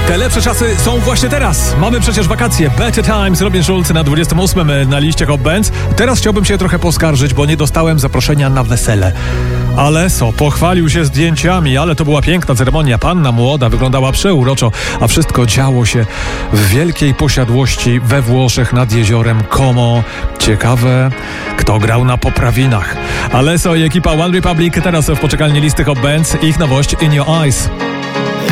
Te lepsze czasy są właśnie teraz. Mamy przecież wakacje. Better Times, Robin Schulz na 28 na liście Hot Bands. Teraz chciałbym się trochę poskarżyć, bo nie dostałem zaproszenia na wesele. Ale pochwalił się zdjęciami, ale to była piękna ceremonia. Panna młoda wyglądała przeuroczo, a wszystko działo się w wielkiej posiadłości we Włoszech nad jeziorem Como. Ciekawe, kto grał na poprawinach. Alesso i ekipa One Republic teraz w poczekalni listy Hot Bands. Ich nowość In Your Eyes.